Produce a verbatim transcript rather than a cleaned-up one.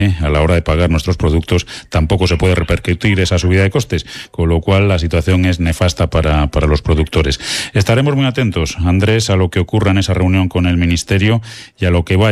a la hora de pagar nuestros productos tampoco se puede repercutir esa subida de costes, con lo cual la situación es nefasta para, para los productores. Estaremos muy atentos, Andrés, a lo que ocurra en esa reunión con el Ministerio y a lo que vaya